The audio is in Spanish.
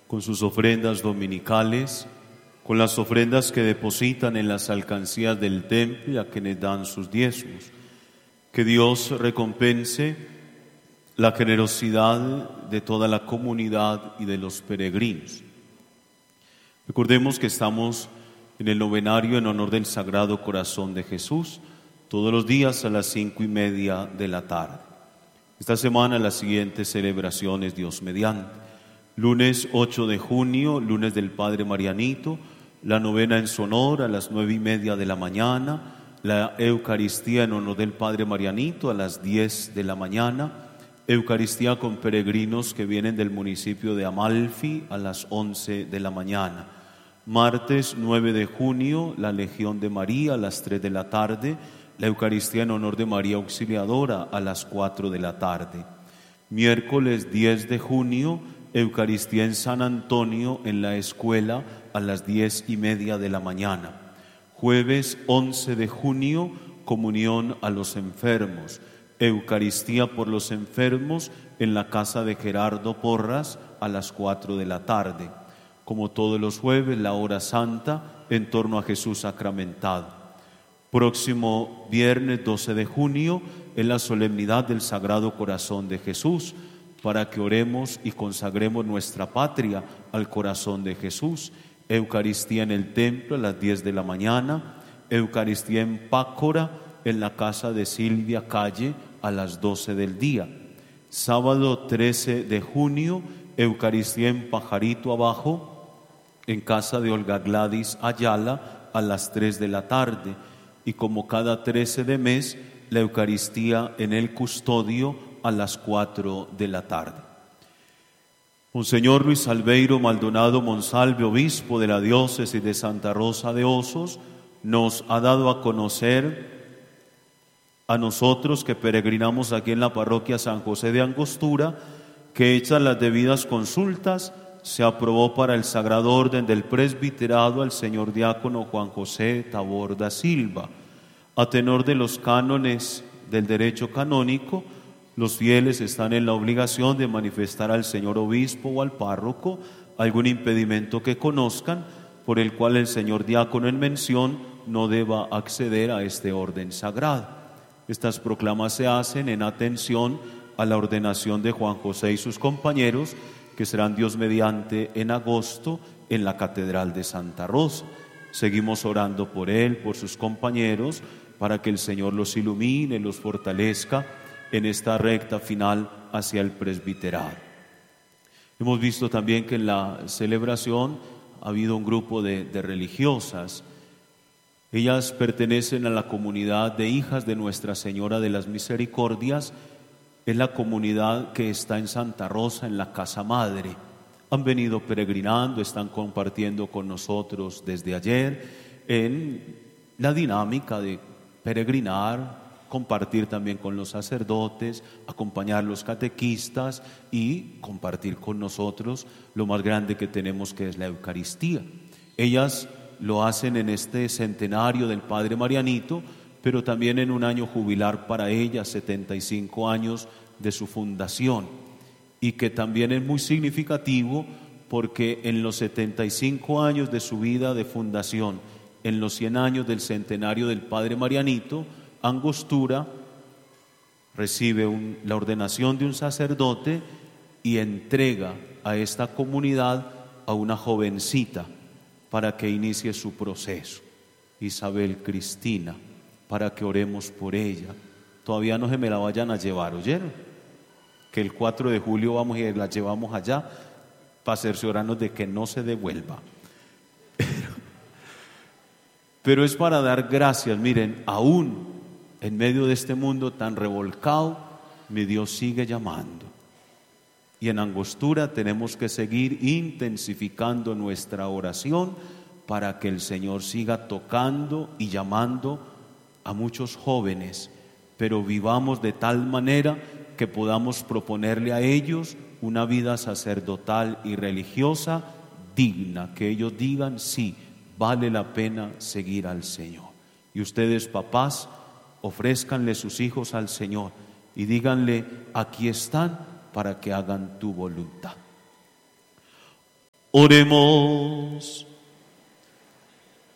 con sus ofrendas dominicales, con las ofrendas que depositan en las alcancías del templo y a quienes dan sus diezmos. Que Dios recompense la generosidad de toda la comunidad y de los peregrinos. Recordemos que estamos en el novenario en honor del Sagrado Corazón de Jesús, todos los días a las 5:30 de la tarde. Esta semana las siguientes celebraciones, Dios mediante. Lunes 8 de junio, lunes del Padre Marianito, la novena en su honor a las 9:30 de la mañana, la Eucaristía en honor del Padre Marianito a las 10 de la mañana, Eucaristía con peregrinos que vienen del municipio de Amalfi a las 11 de la mañana. Martes 9 de junio, la Legión de María a las 3 de la tarde, la Eucaristía en honor de María Auxiliadora a las 4 de la tarde. Miércoles 10 de junio, Eucaristía en San Antonio en la escuela a las 10:30 de la mañana. Jueves 11 de junio, comunión a los enfermos. Eucaristía por los enfermos en la casa de Gerardo Porras a las 4 de la tarde. Como todos los jueves, la hora santa en torno a Jesús sacramentado. Próximo viernes 12 de junio es la solemnidad del Sagrado Corazón de Jesús, para que oremos y consagremos nuestra patria al corazón de Jesús. Eucaristía en el templo a las 10 de la mañana, Eucaristía en Pácora, en la casa de Silvia Calle, a las 12 del día. Sábado 13 de junio, Eucaristía en Pajarito Abajo, en casa de Olga Gladys Ayala, a las 3 de la tarde. Y como cada 13 de mes, la Eucaristía en el Custodio a las 4 de la tarde. Monseñor Luis Albeiro Maldonado Monsalve, obispo de la diócesis de Santa Rosa de Osos, nos ha dado a conocer a nosotros que peregrinamos aquí en la parroquia San José de Angostura, que hechas las debidas consultas, se aprobó para el Sagrado Orden del Presbiterado al señor diácono Juan José Tabor da Silva. A tenor de los cánones del derecho canónico, los fieles están en la obligación de manifestar al señor obispo o al párroco algún impedimento que conozcan, por el cual el señor diácono en mención no deba acceder a este orden sagrado. Estas proclamas se hacen en atención a la ordenación de Juan José y sus compañeros, que serán Dios mediante en agosto en la Catedral de Santa Rosa. Seguimos orando por él, por sus compañeros, para que el Señor los ilumine, los fortalezca en esta recta final hacia el presbiterado. Hemos visto también que en la celebración ha habido un grupo de religiosas. Ellas pertenecen a la comunidad de hijas de Nuestra Señora de las Misericordias. Es la comunidad que está en Santa Rosa, en la Casa Madre. Han venido peregrinando, están compartiendo con nosotros desde ayer en la dinámica de peregrinar, compartir también con los sacerdotes, acompañar los catequistas y compartir con nosotros lo más grande que tenemos, que es la Eucaristía. Ellas lo hacen en este centenario del Padre Marianito, pero también en un año jubilar para ellas, 75 años de su fundación, y que también es muy significativo porque en los 75 años de su vida de fundación, en los 100 años del centenario del Padre Marianito, Angostura recibe la ordenación de un sacerdote y entrega a esta comunidad a una jovencita para que inicie su proceso, Isabel Cristina, para que oremos por ella. Todavía no se me la vayan a llevar, ¿oyeron? Que el 4 de julio vamos y la llevamos allá para cerciorarnos de que no se devuelva. Pero es para dar gracias. Miren, aún en medio de este mundo tan revolcado, mi Dios sigue llamando. Y en Angostura tenemos que seguir intensificando nuestra oración para que el Señor siga tocando y llamando a muchos jóvenes, pero vivamos de tal manera que podamos proponerle a ellos una vida sacerdotal y religiosa digna, que ellos digan, sí, vale la pena seguir al Señor. Y ustedes, papás, ofrézcanle sus hijos al Señor y díganle, aquí están para que hagan tu voluntad. Oremos.